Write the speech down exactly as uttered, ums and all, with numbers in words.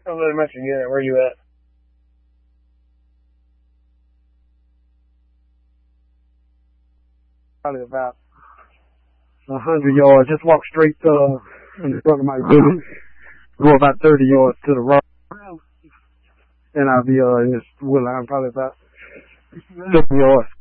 I'm really much in it. Where you at? Probably about a hundred yards. Just walk straight uh, in front of my building. Go about thirty yards to the right. And I'll be uh, in this wood line probably about fifty yards.